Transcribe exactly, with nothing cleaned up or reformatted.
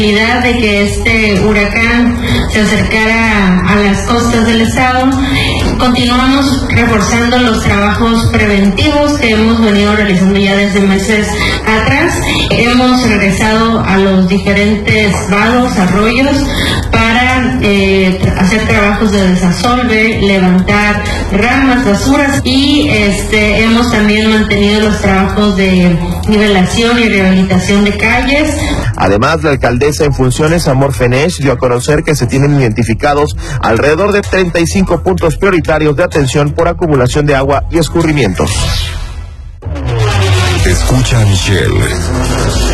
de que este huracán se acercara a las costas del estado. Continuamos reforzando los trabajos preventivos que hemos venido realizando ya desde meses atrás. Hemos regresado a los diferentes vados, arroyos, para eh, hacer trabajos de desasolve, levantar ramas, basuras, y este hemos también mantenido los trabajos de nivelación y rehabilitación de calles. Además, la alcaldesa en funciones, Amor Fenech, dio a conocer que se tienen identificados alrededor de treinta y cinco puntos prioritarios de atención por acumulación de agua y escurrimientos. Escucha a Michelle.